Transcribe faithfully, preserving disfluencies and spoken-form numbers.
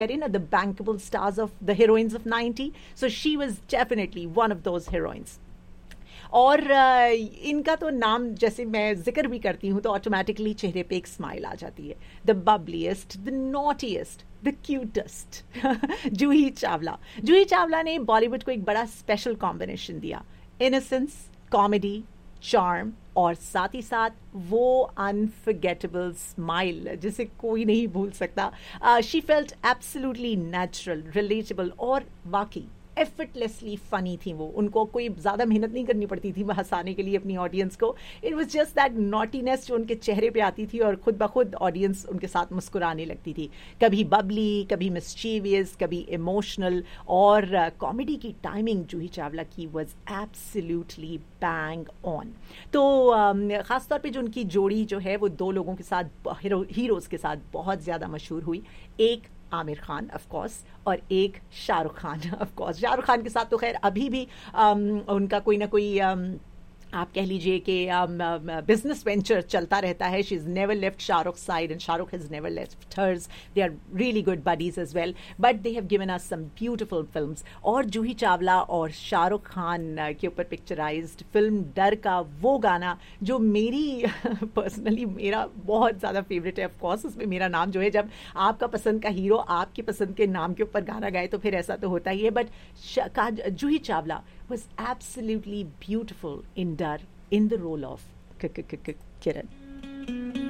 you know, the bankable stars of the heroines of ninety. So she was definitely one of those heroines. और uh, इनका तो नाम जैसे मैं जिक्र भी करती हूँ तो ऑटोमेटिकली चेहरे पे एक स्माइल आ जाती है. The बबलीस्ट, the naughtiest, the cutest, Juhi Chawla. Juhi Chawla ने बॉलीवुड को एक बड़ा स्पेशल कॉम्बिनेशन दिया. इनोसेंस, कॉमेडी, चार्म और साथ ही साथ वो अनफॉरगेटेबल स्माइल जिसे कोई नहीं भूल सकता. She felt absolutely natural, relatable और वाकई एफर्टलेसली फनी थी वो. उनको कोई ज़्यादा मेहनत नहीं करनी पड़ती थी हंसाने के लिए अपनी ऑडियंस को. It was just that naughtiness जो उनके चेहरे पे आती थी और खुद ब खुद ऑडियंस उनके साथ मुस्कुराने लगती थी. कभी बबली, कभी मिस्चीवियस, कभी इमोशनल. और कॉमेडी uh, की टाइमिंग जूही चावला की वाज एब्सोल्युटली बैंग ऑन. तो um, ख़ासतौर पे जो उनकी जोड़ी जो है वो दो लोगों के साथ, हीरो हीरोज़ के साथ बहुत ज़्यादा मशहूर हुई. एक आमिर खान ऑफ कोर्स और एक शाहरुख खान ऑफ कोर्स. शाहरुख खान के साथ तो खैर अभी भी um, उनका कोई ना कोई um, आप कह लीजिए कि बिजनेस वेंचर चलता रहता है. She is never left Shahrukh side and Shahrukh has never left hers. They are really good buddies as well, but they have given us some beautiful films. और जूही चावला और शाहरुख खान के ऊपर पिक्चराइज्ड फिल्म डर का वो गाना जो मेरी पर्सनली मेरा बहुत ज़्यादा फेवरेट है. ऑफकोर्स उसमें मेरा नाम जो है, जब आपका पसंद का हीरो आपकी पसंद के नाम के ऊपर गाना गाए तो फिर ऐसा तो होता ही है. But Juhi Chawla was absolutely beautiful in Dar in the role of Kiran.